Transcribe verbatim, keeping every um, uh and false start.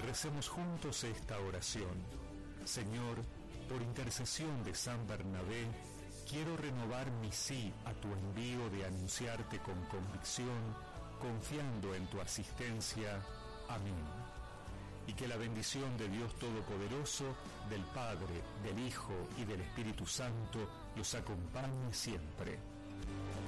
Recemos juntos esta oración. Señor, por intercesión de San Bernabé, quiero renovar mi sí a tu envío de anunciarte con convicción, confiando en tu asistencia. Amén. Y que la bendición de Dios Todopoderoso, del Padre, del Hijo y del Espíritu Santo los acompañe siempre.